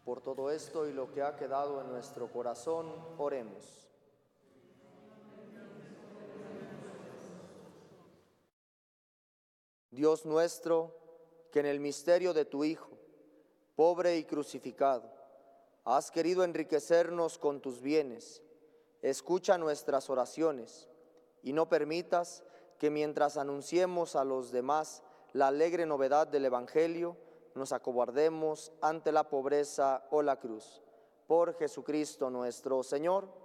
Por todo esto y lo que ha quedado en nuestro corazón, oremos. Dios nuestro, que en el misterio de tu Hijo, pobre y crucificado, has querido enriquecernos con tus bienes, escucha nuestras oraciones y no permitas que mientras anunciemos a los demás la alegre novedad del Evangelio, nos acobardemos ante la pobreza o la cruz. Por Jesucristo nuestro Señor.